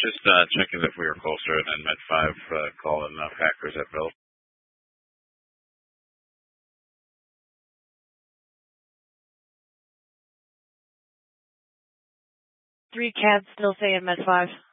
just checking if we were closer, and then Med 5 calling Packers at Bill. 3 Cad still saying Med 5.